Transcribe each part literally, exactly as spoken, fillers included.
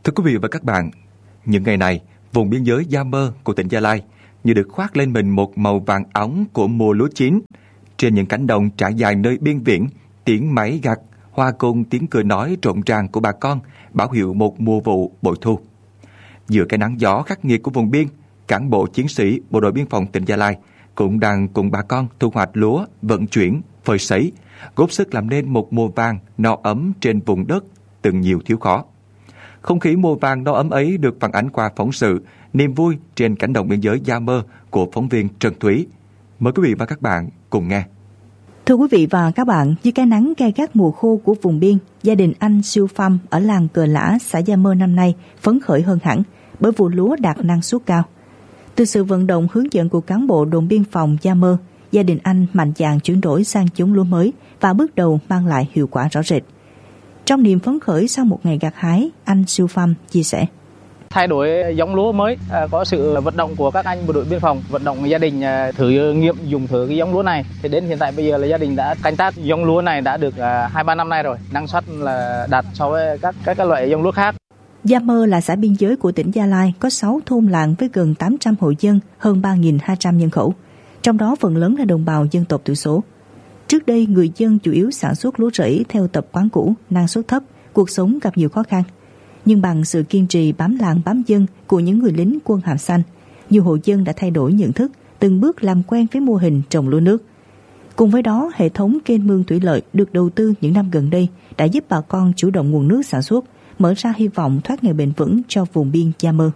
Thưa quý vị và các bạn, những ngày này, vùng biên giới Gia Mơ của tỉnh Gia Lai như được khoác lên mình một màu vàng óng của mùa lúa chín. Trên những cánh đồng trải dài nơi biên viễn, tiếng máy gặt hòa cùng tiếng cười nói rộn ràng của bà con báo hiệu một mùa vụ bội thu. Giữa cái nắng gió khắc nghiệt của vùng biên, cán bộ chiến sĩ bộ đội biên phòng tỉnh Gia Lai cũng đang cùng bà con thu hoạch lúa, vận chuyển, phơi sấy, góp sức làm nên một mùa vàng no ấm trên vùng đất từng nhiều thiếu khó. Không khí mùa vàng no ấm ấy được phản ánh qua phóng sự Niềm vui trên cánh đồng biên giới Gia Mơ của phóng viên Trần Thúy. Mời quý vị và các bạn cùng nghe. Thưa quý vị và các bạn, dưới cái nắng gay gắt mùa khô của vùng biên, gia đình anh Siêu Phăm ở làng Cờ Lã, xã Gia Mơ năm nay phấn khởi hơn hẳn bởi vụ lúa đạt năng suất cao. Từ sự vận động hướng dẫn của cán bộ đồn biên phòng Gia Mơ, gia đình anh mạnh dạn chuyển đổi sang giống lúa mới và bước đầu mang lại hiệu quả rõ rệt. Trong niềm phấn khởi sau một ngày gặt hái, anh Siêu Phăm chia sẻ. Thay đổi giống lúa mới, à, có sự vận động của các anh bộ đội biên phòng, vận động gia đình à, thử nghiệm dùng thử cái giống lúa này. Thì đến hiện tại bây giờ là gia đình đã canh tác giống lúa này đã được hai ba năm nay rồi, năng suất là đạt so với các các, các loại giống lúa khác. Gia Mơ là xã biên giới của tỉnh Gia Lai, có sáu thôn làng với gần tám trăm hộ dân, hơn ba nghìn hai trăm nhân khẩu. Trong đó phần lớn là đồng bào dân tộc thiểu số. Trước đây, người dân chủ yếu sản xuất lúa rẫy theo tập quán cũ, năng suất thấp, cuộc sống gặp nhiều khó khăn. Nhưng bằng sự kiên trì bám làng bám dân của những người lính quân hàm xanh, nhiều hộ dân đã thay đổi nhận thức, từng bước làm quen với mô hình trồng lúa nước. Cùng với đó, hệ thống kênh mương thủy lợi được đầu tư những năm gần đây đã giúp bà con chủ động nguồn nước sản xuất, mở ra hy vọng thoát nghèo bền vững cho vùng biên Gia Mơ.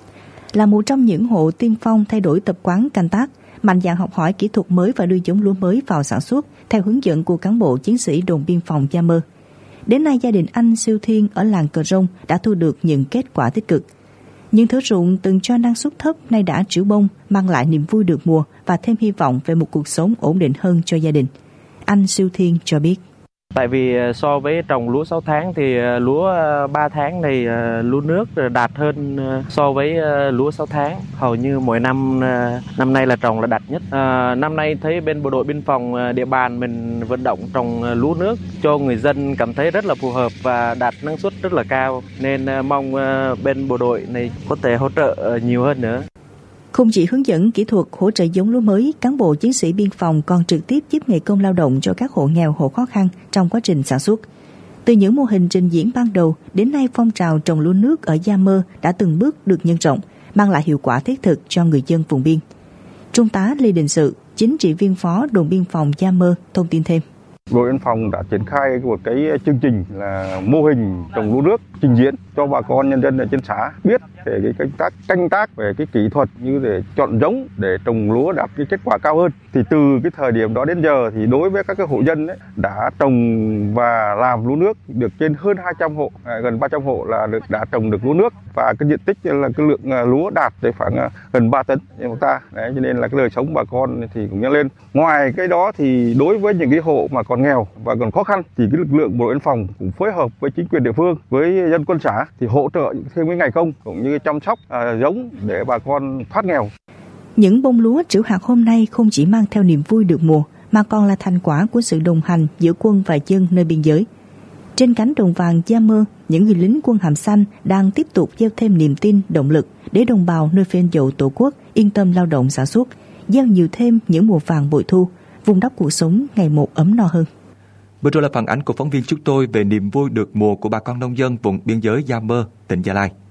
Là một trong những hộ tiên phong thay đổi tập quán canh tác, mạnh dạn học hỏi kỹ thuật mới và đưa giống lúa mới vào sản xuất theo hướng dẫn của cán bộ chiến sĩ đồn biên phòng Gia Mơ. Đến nay, gia đình anh Siêu Thiên ở làng Cờ Rông đã thu được những kết quả tích cực. Những thửa ruộng từng cho năng suất thấp nay đã trĩu bông, mang lại niềm vui được mùa và thêm hy vọng về một cuộc sống ổn định hơn cho gia đình. Anh Siêu Thiên cho biết. Tại vì so với trồng lúa sáu tháng thì lúa ba tháng này lúa nước đạt hơn so với lúa sáu tháng. Hầu như mỗi năm năm nay là trồng là đạt nhất. À, năm nay thấy bên bộ đội biên phòng địa bàn mình vận động trồng lúa nước cho người dân cảm thấy rất là phù hợp và đạt năng suất rất là cao. Nên mong bên bộ đội này có thể hỗ trợ nhiều hơn nữa. Không chỉ hướng dẫn kỹ thuật hỗ trợ giống lúa mới, cán bộ chiến sĩ biên phòng còn trực tiếp giúp nghề công lao động cho các hộ nghèo, hộ khó khăn trong quá trình sản xuất. Từ những mô hình trình diễn ban đầu, đến nay phong trào trồng lúa nước ở Gia Mơ đã từng bước được nhân rộng, mang lại hiệu quả thiết thực cho người dân vùng biên. Trung tá Lê Đình Sự, chính trị viên phó đồn biên phòng Gia Mơ thông tin thêm. Bộ biên phòng đã triển khai một cái chương trình là mô hình trồng lúa nước trình diễn cho bà con nhân dân ở trên xã biết về cái canh tác canh tác về cái kỹ thuật như để chọn giống để trồng lúa đạt cái kết quả cao hơn. Thì từ cái thời điểm đó đến giờ thì đối với các cái hộ dân ấy, đã trồng và làm lúa nước được trên hơn hai trăm hộ, gần ba trăm hộ là được đã trồng được lúa nước và cái diện tích là cái lượng lúa đạt tới khoảng gần ba tấn một ta. Đấy, cho nên là cái đời sống bà con thì cũng nhân lên. Ngoài cái đó thì đối với những cái hộ mà còn nghèo và còn khó khăn thì cái lực lượng bộ đội biên phòng cũng phối hợp với chính quyền địa phương, với dân quân xã thì hỗ trợ thêm cái ngày công cũng như chăm sóc à, giống để bà con thoát nghèo. Những bông lúa trĩu hạt hôm nay không chỉ mang theo niềm vui được mùa mà còn là thành quả của sự đồng hành giữa quân và dân nơi biên giới. Trên cánh đồng vàng Gia Mơ, những người lính quân hàm xanh đang tiếp tục gieo thêm niềm tin, động lực để đồng bào nơi phên dậu Tổ quốc yên tâm lao động sản xuất, gieo nhiều thêm những mùa vàng bội thu, vun đắp cuộc sống ngày một ấm no hơn. Vừa rồi là phản ánh của phóng viên chúng tôi về niềm vui được mùa của bà con nông dân vùng biên giới Gia Mơ, tỉnh Gia Lai.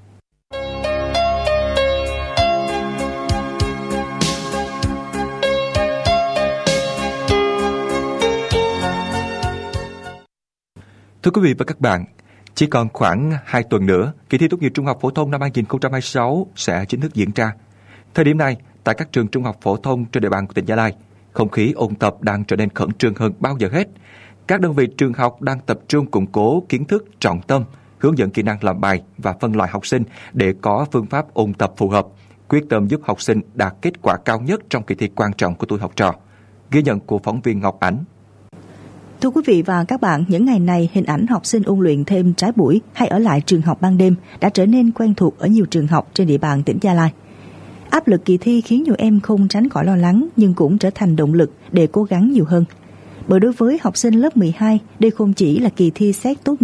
Thưa quý vị và các bạn, chỉ còn khoảng hai tuần nữa, kỳ thi tốt nghiệp trung học phổ thông năm hai không hai sáu sẽ chính thức diễn ra. Thời điểm này, tại các trường trung học phổ thông trên địa bàn của tỉnh Gia Lai, không khí ôn tập đang trở nên khẩn trương hơn bao giờ hết. Các đơn vị trường học đang tập trung củng cố kiến thức trọng tâm, hướng dẫn kỹ năng làm bài và phân loại học sinh để có phương pháp ôn tập phù hợp, quyết tâm giúp học sinh đạt kết quả cao nhất trong kỳ thi quan trọng của tuổi học trò. Ghi nhận của phóng viên Ngọc Ánh. Thưa quý vị và các bạn, những ngày này hình ảnh học sinh ôn luyện thêm trái buổi hay ở lại trường học ban đêm đã trở nên quen thuộc ở nhiều trường học trên địa bàn tỉnh Gia Lai. Áp lực kỳ thi khiến nhiều em không tránh khỏi lo lắng nhưng cũng trở thành động lực để cố gắng nhiều hơn. Bởi đối với học sinh lớp mười hai, đây không chỉ là kỳ thi xét tốt nghiệp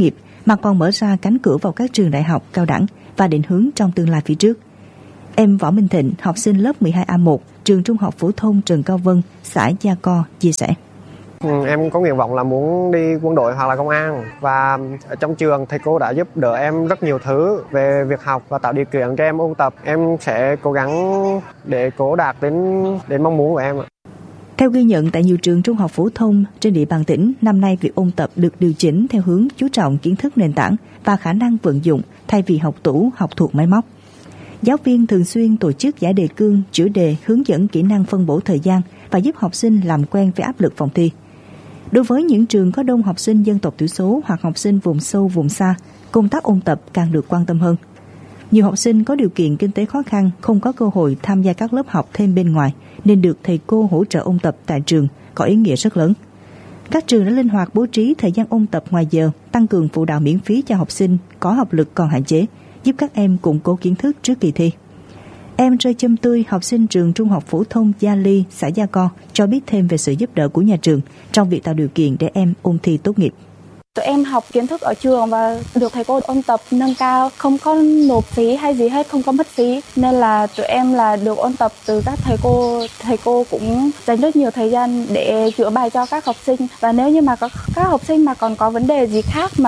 mà còn mở ra cánh cửa vào các trường đại học, cao đẳng và định hướng trong tương lai phía trước. Em Võ Minh Thịnh, học sinh lớp mười hai A một, trường Trung học phổ thông Trần Cao Vân, xã Gia Co, chia sẻ. Em có nguyện vọng là muốn đi quân đội hoặc là công an, và ở trong trường thầy cô đã giúp đỡ em rất nhiều thứ về việc học và tạo điều kiện cho em ôn tập. Em sẽ cố gắng để cố đạt đến đến mong muốn của em. Theo ghi nhận tại nhiều trường trung học phổ thông trên địa bàn tỉnh, năm nay việc ôn tập được điều chỉnh theo hướng chú trọng kiến thức nền tảng và khả năng vận dụng thay vì học tủ, học thuộc máy móc. Giáo viên thường xuyên tổ chức giải đề cương, chữa đề, hướng dẫn kỹ năng phân bổ thời gian và giúp học sinh làm quen với áp lực phòng thi. Đối với những trường có đông học sinh dân tộc thiểu số hoặc học sinh vùng sâu, vùng xa, công tác ôn tập càng được quan tâm hơn. Nhiều học sinh có điều kiện kinh tế khó khăn, không có cơ hội tham gia các lớp học thêm bên ngoài, nên được thầy cô hỗ trợ ôn tập tại trường có ý nghĩa rất lớn. Các trường đã linh hoạt bố trí thời gian ôn tập ngoài giờ, tăng cường phụ đạo miễn phí cho học sinh có học lực còn hạn chế, giúp các em củng cố kiến thức trước kỳ thi. Em Rơi Châm Tươi, học sinh trường Trung học phổ thông Gia Ly, xã Gia Co, cho biết thêm về sự giúp đỡ của nhà trường trong việc tạo điều kiện để em ôn thi tốt nghiệp. Tụi em học kiến thức ở trường và được thầy cô ôn tập nâng cao, không có nộp phí hay gì hết, không có mất phí. Nên là tụi em là được ôn tập từ các thầy cô. Thầy cô cũng dành rất nhiều thời gian để chữa bài cho các học sinh. Và nếu như mà có, các học sinh mà còn có vấn đề gì khác mà